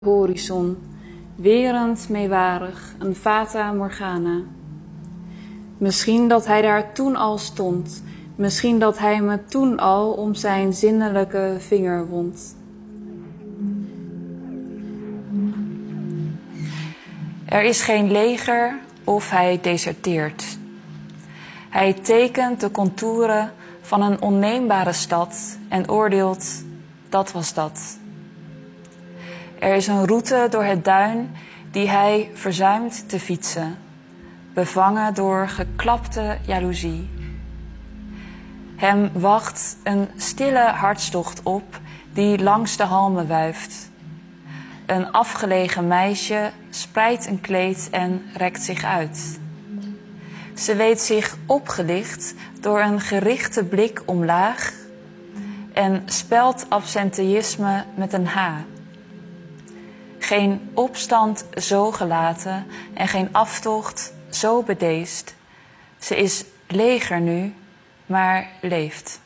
horizon, werend meewarig, een fata morgana. Misschien dat hij daar toen al stond, misschien dat hij me toen al om zijn zinnelijke vinger wond. Er is geen leger of hij deserteert. Hij tekent de contouren van een onneembare stad en oordeelt, dat was dat. Er is een route door het duin die hij verzuimt te fietsen, bevangen door geklapte jaloezie. Hem wacht een stille hartstocht op die langs de halmen wuift. Een afgelegen meisje spreidt een kleed en rekt zich uit. Ze weet zich opgelicht door een gerichte blik omlaag en spelt absenteïsme met een H. Geen opstand zo gelaten en geen aftocht zo bedeesd. Ze is leger nu, maar leeft.